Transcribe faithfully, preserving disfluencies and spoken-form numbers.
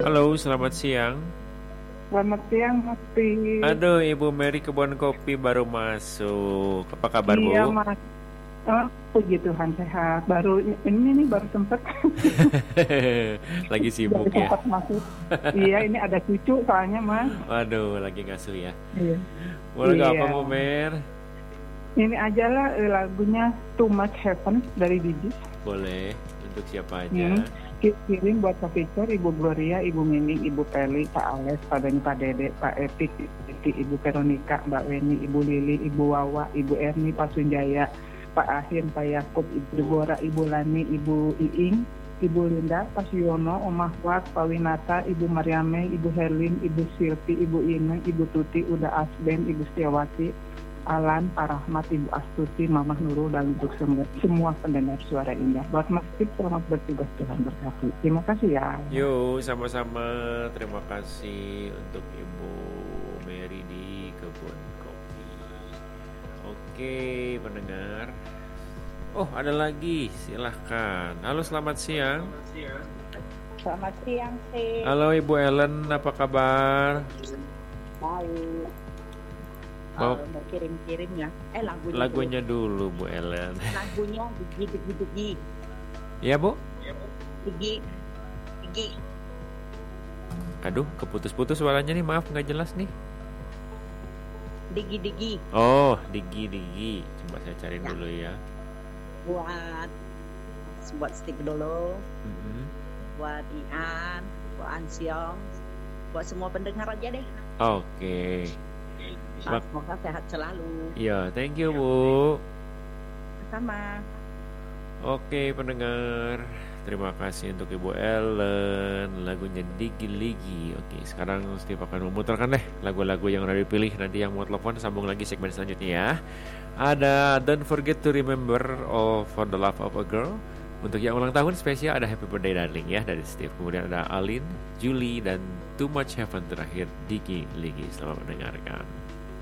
Halo, selamat siang. Selamat siang, Mas Pi. Aduh, Ibu Mary kebun kopi baru masuk. Apa kabar, Iya, Bu? Mas. Oh, puji Tuhan sehat. Baru ini nih baru sempat Lagi baru sibuk ya? sempat masuk. Iya, ini ada cucu soalnya, Mas. Waduh, lagi ngasuh ya. Iya. Boleh gak apa, Iya. Bu Mer? Ini aja lah eh, lagunya Too Much Heaven dari Bee Gees. Boleh. Untuk siapa Hmm. aja? Ki- Kirim buat Pak Victor, Ibu Gloria, Ibu Mining, Ibu Peli, Pak Ales, Pak Deni, Pak Dede, Pak Etik, Ibu Titi, Ibu Veronica, Mbak Weni, Ibu Lili, Ibu Wawa, Ibu Erni, Pak Sunjaya, Pak Ahim, Pak Yakub, Ibu Deborah, Ibu Lani, Ibu Iing, Ibu Linda, Pak Siono, Om Mahwat, Pak Winata, Ibu Mariame, Ibu Herlin, Ibu Silvi, Ibu Ine, Ibu Tuti, Uda Asben, Ibu Setiawati, Alan, Pak Rahmat, Ibu Astuti, Mamah Nurul, dan untuk semua, semua pendengar suara indah. Buat Mas Tip, selamat bertugas, Tuhan berkati. Terima kasih ya. Yuk, sama-sama. Terima kasih untuk Ibu Mary di kebun kopi. Oke, pendengar. Oh, ada lagi. Silahkan. Halo, selamat siang. Selamat siang, sih. Halo, Ibu Ellen. Apa kabar? Baik. Mau Eh, mau kirim-kirim ya. Eh lagunya. lagunya dulu, Bu Ellen. dulu. Lagunya Digi Digi Digi Ya, Bu? Digi Digi. Aduh, keputus-putus suaranya nih. Maaf, nggak jelas nih. Digi Digi Oh, Digi Digi. Coba saya cari Ya. dulu ya. buat buat stick dulu, Mhm. buat Ian, buat Ansiong, buat semua pendengar aja deh. Oke. Ah, Mak- semoga sehat selalu. Ya, thank you, Bu. Sama. Oke, pendengar. Terima kasih untuk Ibu Ellen. Lagunya Digi Ligi. Oke, sekarang Steve akan memutarkan deh lagu-lagu yang udah dipilih. Nanti yang mau telepon sambung lagi segmen selanjutnya ya. Ada Don't Forget to Remember of For the Love of a Girl. Untuk yang ulang tahun spesial ada Happy Birthday Darling ya dari Steve. Kemudian ada Alin, Julie, dan Too Much Heaven terakhir Digi Ligi. Selamat mendengarkan.